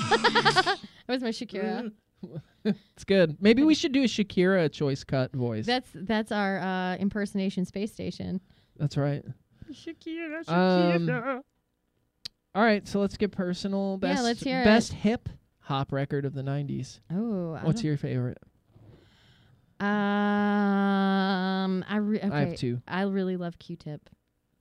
That was my Shakira. It's good. Maybe we should do a Shakira choice cut voice. That's our impersonation space station. That's right. Shakira. All right, so let's get personal. Best, let's hear best hip hop record of the 90s. Oh, What's your favorite? Okay. I have two. I really love Q-Tip.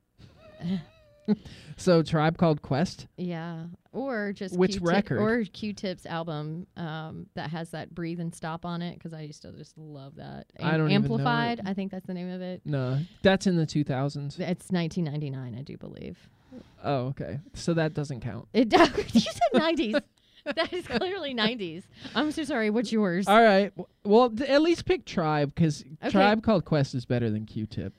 So Tribe Called Quest? Yeah. Or just which Q-Tip, record? Or Q-Tip's album that has that breathe and stop on it, because I used to just love that. I don't Amplified, even know it. I think that's the name of it. No, that's in the 2000s. It's 1999, I do believe. Oh, okay. So that doesn't count. You said 90s. That is clearly 90s. I'm so sorry. What's yours? All right. Well, at least pick Tribe, because Okay. Tribe Called Quest is better than Q-Tip.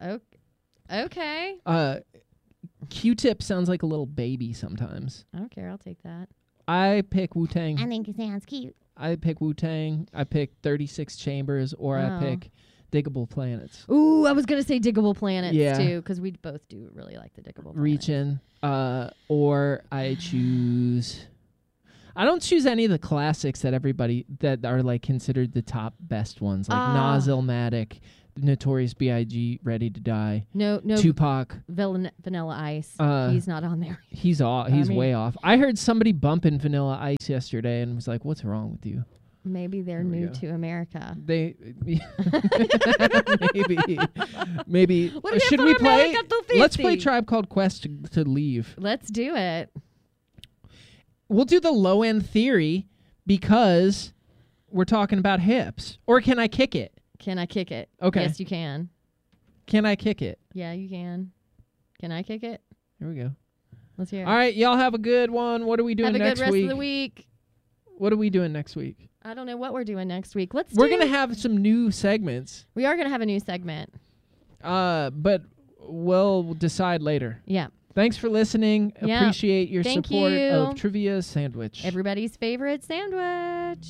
Okay. Q-Tip sounds like a little baby sometimes. I don't care. I'll take that. I pick Wu-Tang. think it sounds cute. I pick Wu-Tang. I pick 36 Chambers, or I Oh. pick Diggable Planets. Ooh, I was going to say Diggable Planets, Yeah. too, because we both do really like the Diggable Planets. Reach In. Or I choose... I don't choose any of the classics that are like considered the top best ones, like Nas, Illmatic, Notorious B.I.G., Ready to Die, No, Tupac. Vanilla Ice. He's not on there. He's way off. I heard somebody bumping Vanilla Ice yesterday and was like, "What's wrong with you?" Maybe they're There we new go. to America. They maybe What if should for we play? America 250? Let's play Tribe Called Quest to leave. Let's do it. We'll do the low end theory because we're talking about hips. Or can I kick it? Can I kick it? Okay. Yes, you can. Can I kick it? Yeah, you can. Can I kick it? Here we go. Let's hear it. All right, y'all have a good one. What are we doing Have a next good rest week? of the week. What are we doing next week? I don't know what we're doing next week. We're going to have some new segments. We are going to have a new segment. But we'll decide later. Yeah. Thanks for listening. Yeah. Appreciate your Thank support you. of Trivia Sandwich. Everybody's favorite sandwich.